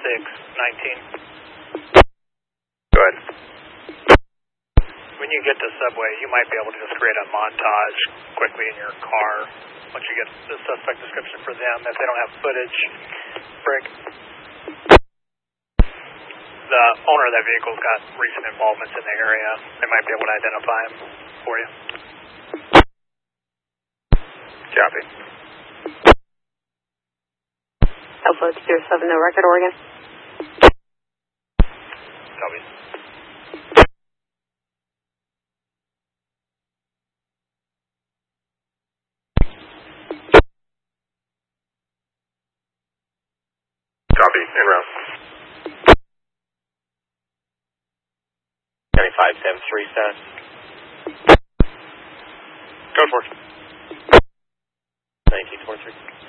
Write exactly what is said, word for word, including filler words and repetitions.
six nineteen. Go ahead. When you get to Subway, you might be able to just create a montage quickly in your car once you get the suspect description for them. If they don't have footage, Brig. The owner of that vehicle's got recent involvements in the area. They might be able to identify him for you. Copy. Alpha two seven, no record, Oregon. Copy. Copy. En route. County five seven three seven. Go for it. nineteen twenty-three.